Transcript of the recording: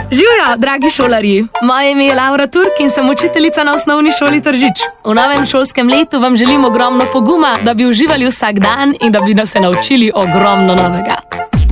Živjo, dragi šolarji! Moje ime je Laura Turk in sem učiteljica na osnovni šoli Tržič. V novem šolskem letu vam želim ogromno poguma, da bi uživali vsak dan in da bi se naučili ogromno novega.